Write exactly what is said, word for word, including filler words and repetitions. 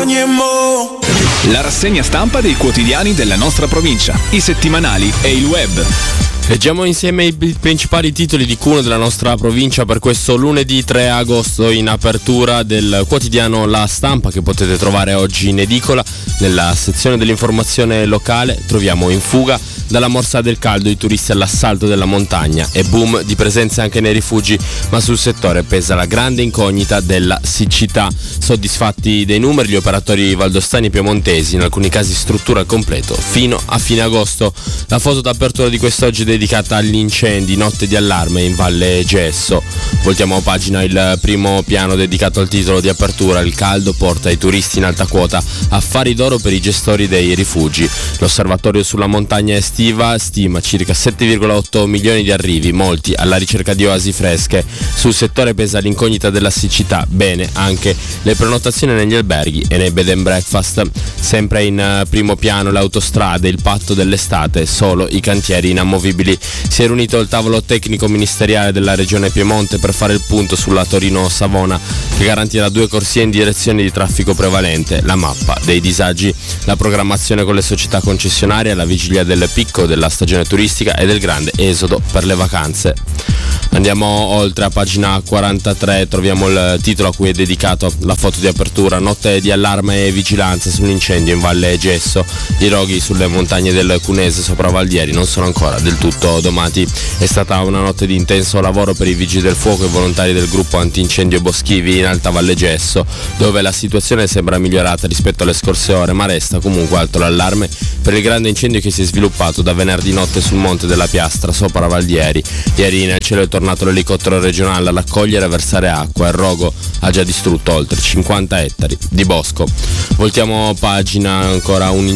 La rassegna stampa dei quotidiani della nostra provincia, i settimanali e il web. Leggiamo insieme i principali titoli di Cuneo della nostra provincia per questo lunedì tre agosto, in apertura del quotidiano La Stampa, che potete trovare oggi in edicola. Nella sezione dell'informazione locale troviamo: in fuga dalla Morsa del Caldo i turisti all'assalto della montagna, e boom di presenze anche nei rifugi, ma sul settore pesa la grande incognita della siccità. Soddisfatti dei numeri gli operatori valdostani e piemontesi, in alcuni casi struttura al completo fino a fine agosto. La foto d'apertura di quest'oggi è dedicata agli incendi, notte di allarme in Valle Gesso. Voltiamo a pagina il primo piano dedicato al titolo di apertura: il caldo porta i turisti in alta quota, affari d'oro per i gestori dei rifugi. L'osservatorio sulla montagna estiva stima circa sette virgola otto milioni di arrivi, molti alla ricerca di oasi fresche. Sul settore pesa l'incognita della siccità, bene anche le prenotazioni negli alberghi e nei bed and breakfast. Sempre in primo piano le autostrade, il patto dell'estate, solo i cantieri inamovibili. Si è riunito il tavolo tecnico ministeriale della regione Piemonte per fare il punto sulla Torino-Savona, che garantirà due corsie in direzione di traffico prevalente, la mappa dei disagi, la programmazione con le società concessionarie alla vigilia del picco della stagione turistica e del grande esodo per le vacanze. Andiamo oltre, a pagina quarantatré troviamo il titolo a cui è dedicato la foto di apertura: notte di allarme e vigilanza sull'incendio in Valle Gesso. I roghi sulle montagne del Cunese sopra Valdieri non sono ancora del tutto domati. È stata una notte di intenso lavoro per i vigili del fuoco e volontari del gruppo antincendio boschivi in Alta Valle Gesso, dove la situazione sembra migliorata rispetto alle scorse ore, ma resta comunque alto l'allarme per il grande incendio che si è sviluppato da venerdì notte sul monte della Piastra sopra Valdieri. Ieri nel cielo è tornato l'elicottero regionale a raccogliere e versare acqua. Il rogo ha già distrutto oltre cinquanta ettari di bosco. Voltiamo pagina, ancora un